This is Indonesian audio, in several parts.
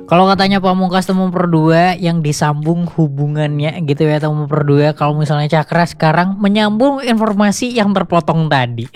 Kalau katanya Pamungkas Temu Perdua yang disambung hubungannya gitu ya Temu Perdua. Kalau misalnya Cakra sekarang menyambung informasi yang terpotong tadi.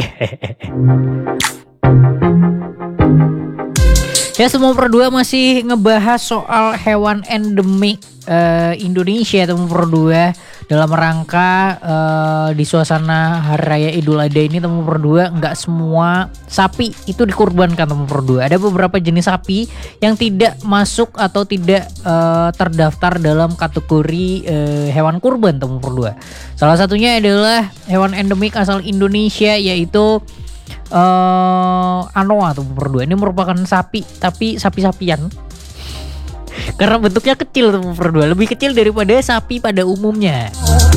Ya, Temu Perdua masih ngebahas soal hewan endemik Indonesia Temu Perdua. Dalam rangka di suasana Hari Raya Idul Adha ini Temu Perdua nggak semua sapi itu dikurbankan Temu Perdua. Ada beberapa jenis sapi yang tidak masuk atau tidak terdaftar dalam kategori hewan kurban Temu Perdua. Salah satunya adalah hewan endemik asal Indonesia yaitu Anoa Temu Perdua. Ini merupakan sapi tapi sapi-sapian. Karena bentuknya kecil Temu Perdua, lebih kecil daripada sapi pada umumnya.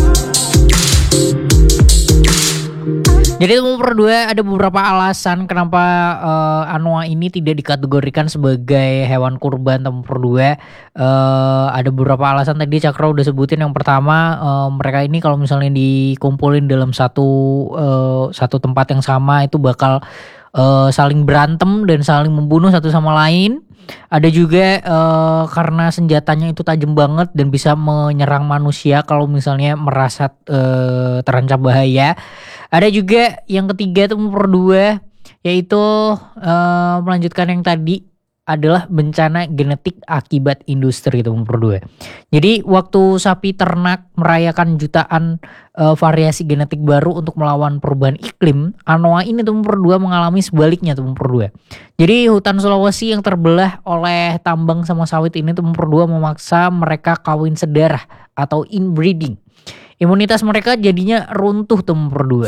Jadi Temu Perdua ada beberapa alasan kenapa Anoa ini tidak dikategorikan sebagai hewan kurban Temu Perdua. Ada beberapa alasan tadi Cakra udah sebutin. Yang pertama, mereka ini kalau misalnya dikumpulin dalam satu tempat yang sama itu bakal saling berantem dan saling membunuh satu sama lain. Ada juga karena senjatanya itu tajam banget dan bisa menyerang manusia kalau misalnya merasa terancam bahaya. Ada juga yang ketiga Temu Perdua yaitu melanjutkan yang tadi adalah bencana genetik akibat industri Temu Perdua. Jadi waktu sapi ternak merayakan jutaan variasi genetik baru untuk melawan perubahan iklim, Anoa ini Temu Perdua mengalami sebaliknya Temu Perdua. Jadi hutan Sulawesi yang terbelah oleh tambang sama sawit ini Temu Perdua memaksa mereka kawin sedarah atau inbreeding. Imunitas mereka jadinya runtuh Temu Perdua.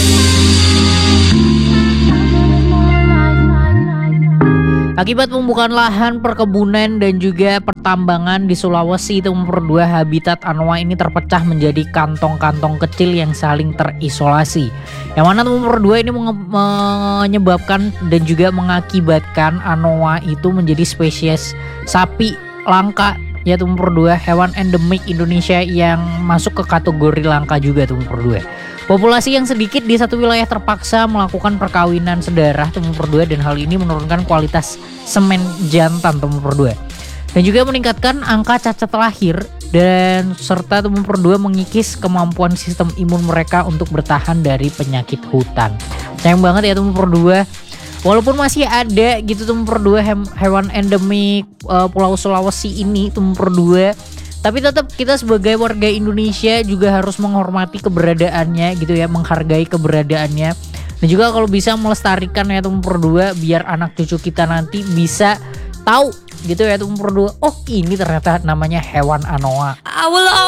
Akibat pembukaan lahan, perkebunan dan juga pertambangan di Sulawesi Temu Perdua, habitat Anoa ini terpecah menjadi kantong-kantong kecil yang saling terisolasi. Yang mana Temu Perdua ini menyebabkan dan juga mengakibatkan Anoa itu menjadi spesies sapi langka ya Temu Perdua, hewan endemik Indonesia yang masuk ke kategori langka juga Temu Perdua. Populasi yang sedikit di satu wilayah terpaksa melakukan perkawinan sedarah Temu Perdua dan hal ini menurunkan kualitas semen jantan Temu Perdua. Dan juga meningkatkan angka cacat lahir dan serta Temu Perdua mengikis kemampuan sistem imun mereka untuk bertahan dari penyakit hutan. Sayang banget ya Temu Perdua. Walaupun masih ada gitu Temu Perdua hewan endemik Pulau Sulawesi ini Temu Perdua, tapi tetap kita sebagai warga Indonesia juga harus menghormati keberadaannya gitu ya, menghargai keberadaannya. Dan juga kalau bisa melestarikan ya Temu Perdua biar anak cucu kita nanti bisa tahu gitu ya Temu Perdua. Oh, ini ternyata namanya hewan Anoa.